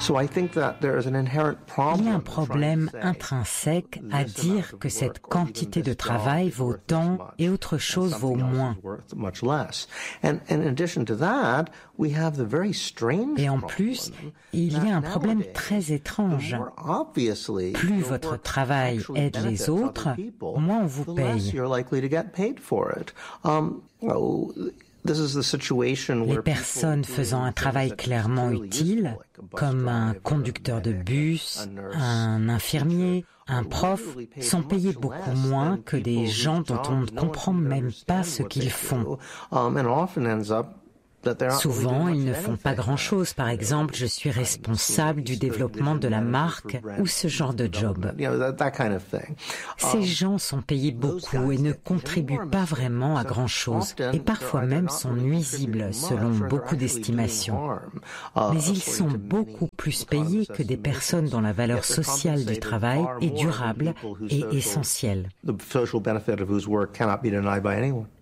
Il y a un problème intrinsèque à dire que cette quantité de travail vaut tant et autre chose vaut moins. Et en plus, il y a un problème très étrange. Plus votre travail aide les autres, moins on vous paye. Les personnes faisant un travail clairement utile, comme un conducteur de bus, un infirmier, un prof, sont payés beaucoup moins que des gens dont on ne comprend même pas ce qu'ils font. Souvent, ils ne font pas grand-chose. Par exemple, je suis responsable du développement de la marque ou ce genre de job. Ces gens sont payés beaucoup et ne contribuent pas vraiment à grand-chose et parfois même sont nuisibles selon beaucoup d'estimations. Mais ils sont beaucoup plus payés que des personnes dont la valeur sociale du travail est durable et essentielle.